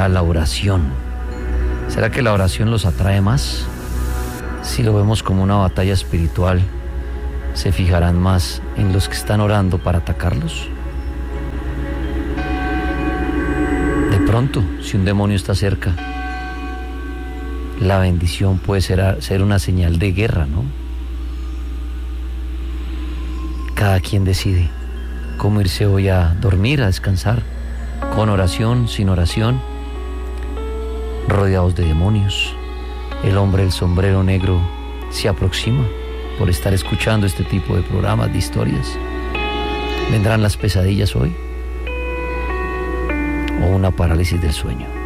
será la oración. ¿Será que la oración los atrae más? Si lo vemos como una batalla espiritual, ¿se fijarán más en los que están orando para atacarlos? De pronto, si un demonio está cerca, la bendición puede ser una señal de guerra, ¿no? Cada quien decide cómo irse hoy a dormir, a descansar, con oración, sin oración, rodeados de demonios. El hombre del sombrero negro se aproxima por estar escuchando este tipo de programas, de historias. ¿Vendrán las pesadillas hoy? ¿O una parálisis del sueño?